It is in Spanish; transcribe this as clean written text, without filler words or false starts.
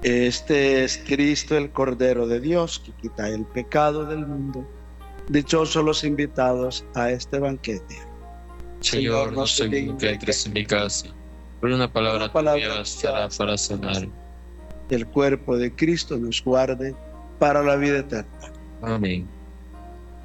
Este es Cristo, el Cordero de Dios, que quita el pecado del mundo. Dichosos los invitados a este banquete. Señor, no soy digno que entres en mi casa, pero una palabra tuya bastará para sanar. El cuerpo de Cristo nos guarde para la vida eterna. Amén.